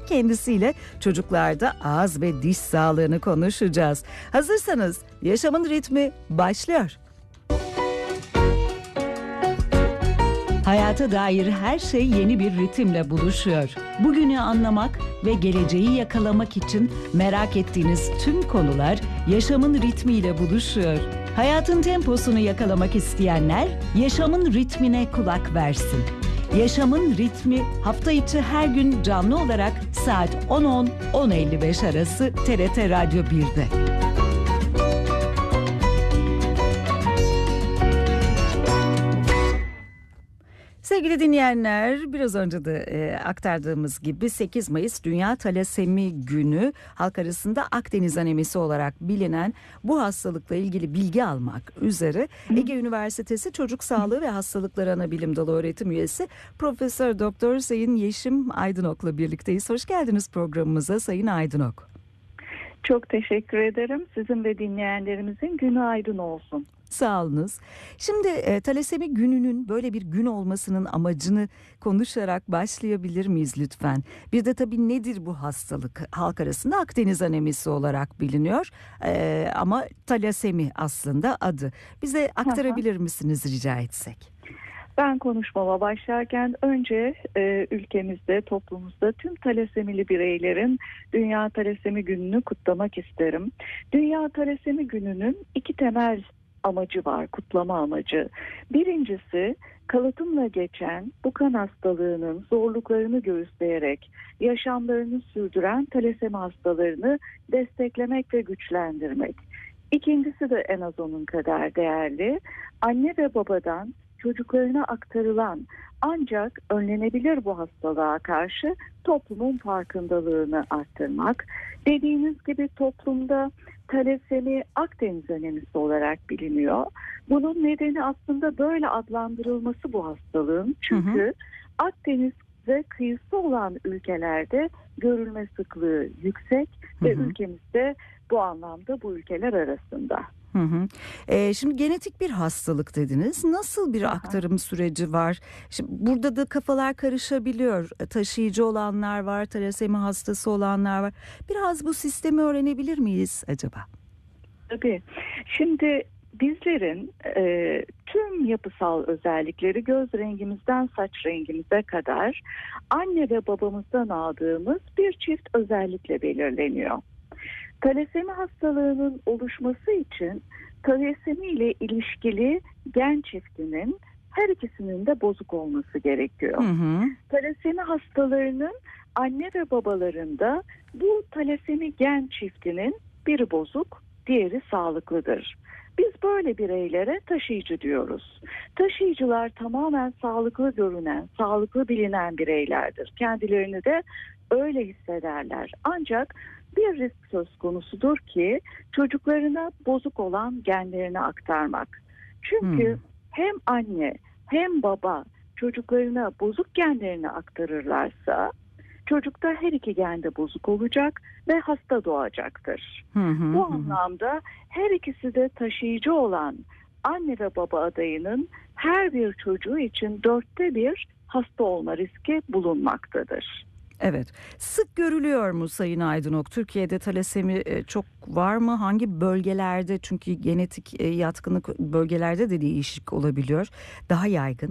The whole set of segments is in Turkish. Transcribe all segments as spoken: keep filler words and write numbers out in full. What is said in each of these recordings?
kendisiyle çocuklarda ağız ve diş sağlığını konuşacağız. Hazırsanız Yaşamın Ritmi başlıyor. Hayata dair her şey yeni bir ritimle buluşuyor. Bugünü anlamak ve geleceği yakalamak için merak ettiğiniz tüm konular yaşamın ritmiyle buluşuyor. Hayatın temposunu yakalamak isteyenler yaşamın ritmine kulak versin. Yaşamın ritmi hafta içi her gün canlı olarak saat on on on elli beş arası T R T Radyo bir'de. Sevgili dinleyenler, biraz önce de e, aktardığımız gibi sekiz Mayıs Dünya Talasemi Günü, halk arasında Akdeniz anemisi olarak bilinen bu hastalıkla ilgili bilgi almak üzere Ege Üniversitesi Çocuk Sağlığı ve Hastalıkları Anabilim Dalı öğretim üyesi Profesör Doktor Sayın Yeşim Aydınok'la birlikteyiz. Hoş geldiniz programımıza Sayın Aydınok. Çok teşekkür ederim. Sizin ve dinleyenlerimizin günü aydın olsun. Sağ olunuz. Şimdi e, talasemi gününün böyle bir gün olmasının amacını konuşarak başlayabilir miyiz lütfen? Bir de tabii nedir bu hastalık? Halk arasında Akdeniz anemisi olarak biliniyor e, ama talasemi aslında adı. Bize aktarabilir Aha. misiniz rica etsek? Ben konuşmama başlarken önce e, ülkemizde, toplumumuzda tüm talasemili bireylerin Dünya Talasemi Günü'nü kutlamak isterim. Dünya Talasemi Günü'nün iki temel amacı var, kutlama amacı. Birincisi, kalıtımla geçen bu kan hastalığının zorluklarını göğüsleyerek yaşamlarını sürdüren talasemi hastalarını desteklemek ve güçlendirmek. İkincisi de en az onun kadar değerli, anne ve babadan çocuklarına aktarılan ancak önlenebilir bu hastalığa karşı toplumun farkındalığını arttırmak. Dediğiniz gibi toplumda talasemi Akdeniz anemisi olarak biliniyor. Bunun nedeni aslında böyle adlandırılması bu hastalığın. Çünkü hı hı. Akdeniz ve kıyısı olan ülkelerde görülme sıklığı yüksek hı hı. ve ülkemizde bu anlamda bu ülkeler arasında. Hı hı. Ee, şimdi genetik bir hastalık dediniz. Nasıl bir Aha. aktarım süreci var? Şimdi burada da kafalar karışabiliyor. Taşıyıcı olanlar var, talasemi hastası olanlar var. Biraz bu sistemi öğrenebilir miyiz acaba? Tabii. Şimdi bizlerin e, tüm yapısal özellikleri göz rengimizden saç rengimize kadar anne ve babamızdan aldığımız bir çift özellikle belirleniyor. Talasemi hastalığının oluşması için talasemi ile ilişkili gen çiftinin her ikisinin de bozuk olması gerekiyor. Hı hı. Talasemi hastalarının anne ve babalarında bu talasemi gen çiftinin biri bozuk, diğeri sağlıklıdır. Biz böyle bireylere taşıyıcı diyoruz. Taşıyıcılar tamamen sağlıklı görünen, sağlıklı bilinen bireylerdir. Kendilerini de öyle hissederler. Ancak bir risk söz konusudur ki çocuklarına bozuk olan genlerini aktarmak. Çünkü hmm. hem anne hem baba çocuklarına bozuk genlerini aktarırlarsa çocukta her iki gen de bozuk olacak ve hasta doğacaktır. Hmm. Bu hmm. anlamda her ikisi de taşıyıcı olan anne ve baba adayının her bir çocuğu için dörtte bir hasta olma riski bulunmaktadır. Evet. Sık görülüyor mu Sayın Aydınok? Türkiye'de talasemi çok var mı? Hangi bölgelerde? Çünkü genetik yatkınlık bölgelerde de değişik olabiliyor. Daha yaygın.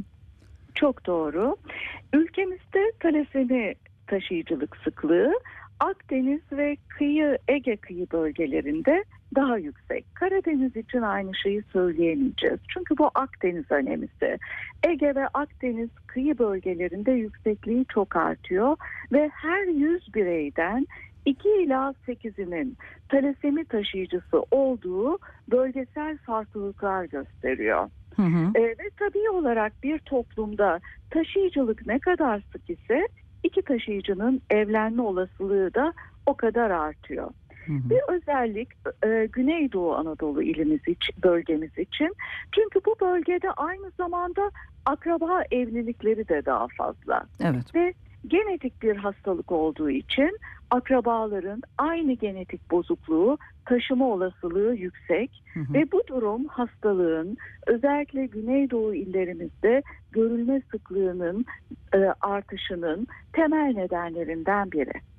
Çok doğru. Ülkemizde talasemi taşıyıcılık sıklığı Akdeniz ve kıyı Ege kıyı bölgelerinde daha yüksek. Karadeniz için aynı şeyi söyleyemeyeceğiz. Çünkü bu Akdeniz anemisi. Ege ve Akdeniz kıyı bölgelerinde yüksekliği çok artıyor ve her yüz bireyden iki ila sekizinin talasemi taşıyıcısı olduğu bölgesel farklılıklar gösteriyor. Hı hı. E, ve tabii olarak bir toplumda taşıyıcılık ne kadar sık ise iki taşıyıcının evlenme olasılığı da o kadar artıyor. Hı hı. Bir özellik e, Güneydoğu Anadolu ilimiz için, bölgemiz için. Çünkü bu bölgede aynı zamanda akraba evlilikleri de daha fazla. Evet. Ve genetik bir hastalık olduğu için akrabaların aynı genetik bozukluğu taşıma olasılığı yüksek. Hı hı. Ve bu durum hastalığın özellikle Güneydoğu illerimizde görülme sıklığının e, artışının temel nedenlerinden biri.